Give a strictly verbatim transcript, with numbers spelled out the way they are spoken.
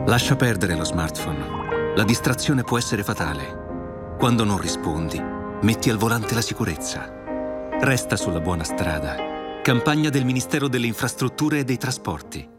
Lascia perdere lo smartphone. La distrazione può essere fatale. Quando non rispondi, metti al volante la sicurezza. Resta sulla buona strada. Campagna del Ministero delle Infrastrutture e dei Trasporti.